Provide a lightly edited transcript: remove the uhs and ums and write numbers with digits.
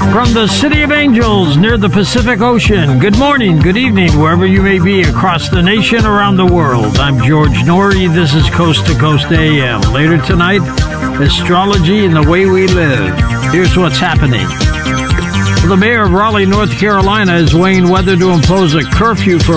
From the City of Angels near the Pacific Ocean, good morning, good evening, wherever you may be across the nation, around the world. I'm George Norrie. This is Coast to Coast AM. Later tonight, astrology and the way we live. Here's what's happening. The mayor of Raleigh, North Carolina, is weighing whether to impose a curfew for